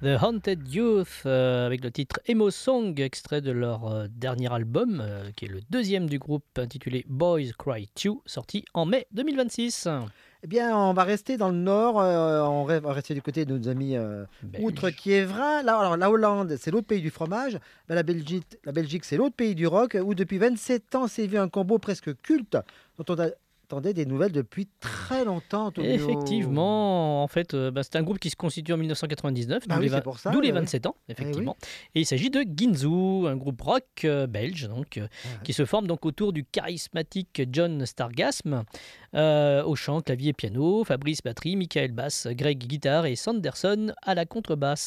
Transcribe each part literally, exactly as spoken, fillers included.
The Haunted Youth, euh, avec le titre Emo Song, extrait de leur euh, dernier album, euh, qui est le deuxième du groupe, intitulé Boys Cry two, sorti en mai deux mille vingt-six. Eh bien, on va rester dans le nord, euh, on va rester du côté de nos amis euh, outre-Kiévrin. Là, alors, la Hollande, c'est l'autre pays du fromage. Ben, la Belgique, la Belgique c'est l'autre pays du rock, où depuis vingt-sept ans s'est vu un combo presque culte, dont on a attendait des nouvelles depuis très longtemps. Tonio. Effectivement, en fait, euh, bah, c'est un groupe qui se constitue en mille neuf cent quatre-vingt-dix-neuf, bah d'où oui, les, va- pour ça, d'où les bah vingt-sept oui. ans, effectivement. Eh oui. Et il s'agit de Ginzu, un groupe rock euh, belge, donc, euh, ah, qui se forme donc autour du charismatique John Stargasm, euh, au chant, clavier et piano, Fabrice batterie, Michael basse, Greg guitare et Sanderson à la contrebasse.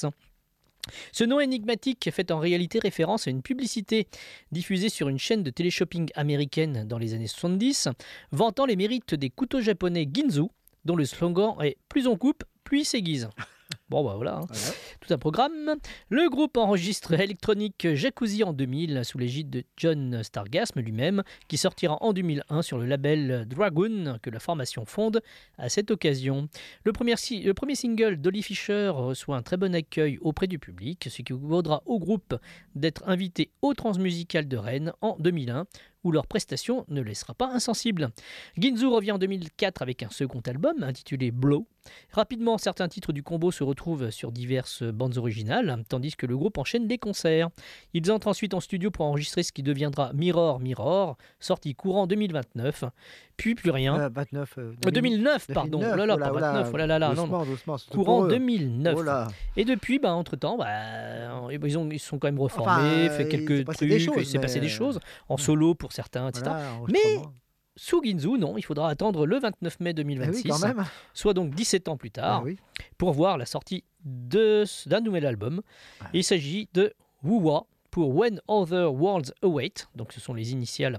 Ce nom énigmatique fait en réalité référence à une publicité diffusée sur une chaîne de téléshopping américaine dans les années soixante-dix, vantant les mérites des couteaux japonais Ginzu, dont le slogan est « Plus on coupe, plus il s'aiguise ». Bon bah voilà, hein. Voilà, tout un programme. Le groupe enregistre électronique Jacuzzi en deux mille sous l'égide de John Stargasm lui-même, qui sortira en deux mille un sur le label Dragoon que la formation fonde à cette occasion. Le premier, si- le premier single d'Olly Fisher reçoit un très bon accueil auprès du public, ce qui vaudra au groupe d'être invité au Transmusical de Rennes en deux mille un, où leur prestation ne laissera pas insensible. Ginzu revient en deux mille quatre avec un second album intitulé Blow. Rapidement, certains titres du combo se retrouvent sur diverses bandes originales, tandis que le groupe enchaîne des concerts. Ils entrent ensuite en studio pour enregistrer ce qui deviendra Mirror Mirror, sorti courant deux mille vingt-neuf, puis plus rien. Euh, vingt-neuf, euh, deux mille neuf, pardon. Oh là là, pas vingt-neuf, oh là là là, non, non. Doucement, Courant deux mille neuf. Oh là. Et depuis, bah, entre-temps, bah, ils, ont, ils sont quand même reformés, Enfin, fait quelques trucs, des choses, il s'est mais... passé des choses, en solo pour certains, et cetera. Voilà, mais sous Ginzu, non, il faudra attendre le vingt-neuf mai deux mille vingt-six, eh oui, quand même. soit donc dix-sept ans plus tard, eh oui. pour voir la sortie de, d'un nouvel album. Ah. Il s'agit de Wuwa, pour When Other Worlds Await, donc ce sont les initiales,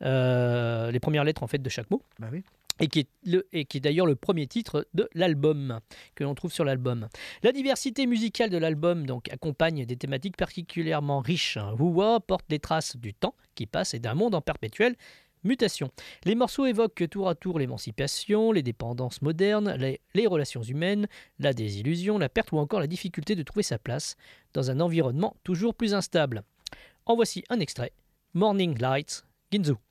euh, les premières lettres en fait de chaque mot. Bah oui. Et qui, est le, et qui est d'ailleurs le premier titre de l'album, que l'on trouve sur l'album. La diversité musicale de l'album donc, accompagne des thématiques particulièrement riches. Wuwa porte les traces du temps qui passe et d'un monde en perpétuelle mutation. Les morceaux évoquent tour à tour l'émancipation, les dépendances modernes, les, les relations humaines, la désillusion, la perte ou encore la difficulté de trouver sa place dans un environnement toujours plus instable. En voici un extrait, Morning Lights, Ginzu.